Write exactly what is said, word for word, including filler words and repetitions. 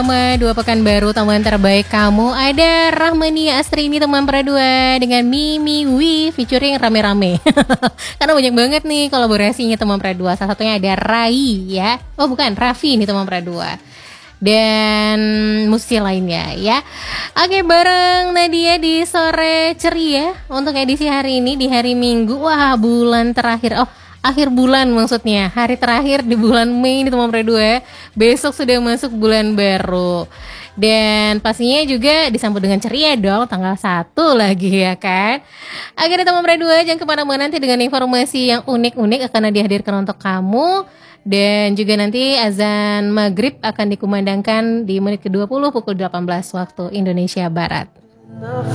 Sama dua pekan baru teman terbaik kamu ada Rahmania Astrini teman perdua dengan Mimi Wi featuring rame-rame. Karena banyak banget nih kolaborasinya teman perdua. Salah satunya ada Rai ya. Oh bukan, Raffi nih teman perdua. Dan musisi lainnya ya. Oke, bareng Nadia di sore ceria untuk edisi hari ini di hari Minggu. Wah, bulan terakhir. Oh, akhir bulan maksudnya. Hari terakhir di bulan Mei ini teman berdua. Besok sudah masuk bulan baru. Dan pastinya juga disambut dengan ceria dong, tanggal satu lagi ya kan. Akhirnya teman berdua jangan kemana-mana, nanti dengan informasi yang unik-unik akan dihadirkan untuk kamu. Dan juga nanti azan maghrib akan dikumandangkan di menit ke dua puluh pukul delapan belas waktu Indonesia Barat.